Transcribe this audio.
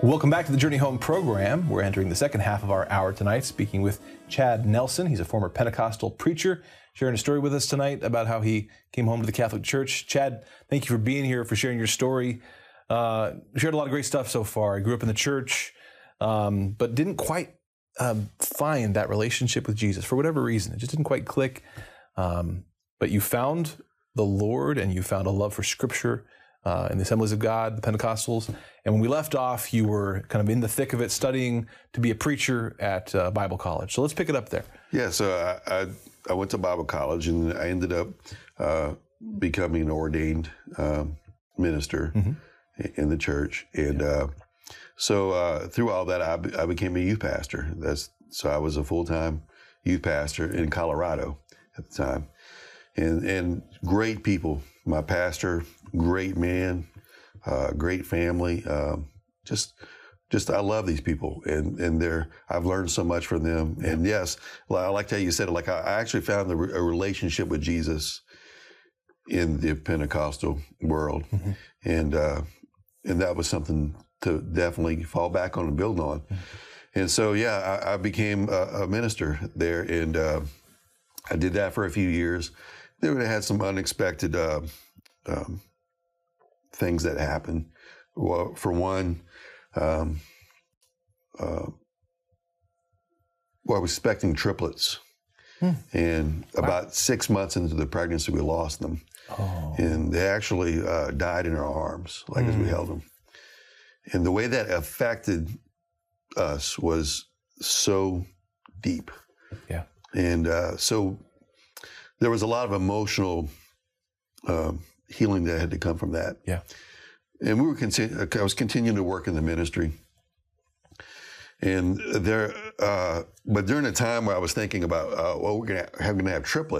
Welcome back to the Journey Home program. We're entering the second half of our hour tonight, speaking with Chad Nelson. He's a former Pentecostal preacher, sharing a story with us tonight about how he came home to the Catholic Church. Chad, thank you for being here, for sharing your story. You shared a lot of great stuff so far. I grew up in the church, but didn't quite find that relationship with Jesus for whatever reason. It just didn't quite click. But you found the Lord, and you found a love for Scripture in the Assemblies of God, the Pentecostals. And when we left off, you were kind of in the thick of it, studying to be a preacher at Bible college. So let's pick it up there. Yeah, so I went to Bible college, and I ended up becoming an ordained minister in the church. And so through all that, I became a youth pastor. So I was a full-time youth pastor in Colorado at the time. And great people. My pastor, great man, great family. Just I love these people, and I've learned so much from them. And yes, I like how you said it. Like I actually found a relationship with Jesus in the Pentecostal world, and that was something to definitely fall back on and build on. And so yeah, I became a minister there, and I did that for a few years. Then we had some unexpected things that happened. Well, for one, I was expecting triplets. And about 6 months into the pregnancy, we lost them. And they actually died in our arms, like as we held them. And the way that affected us was so deep. Yeah. And so there was a lot of emotional healing that had to come from that. Yeah. And I was continuing to work in the ministry. And but during the time where I was thinking about, we're going to have triplets.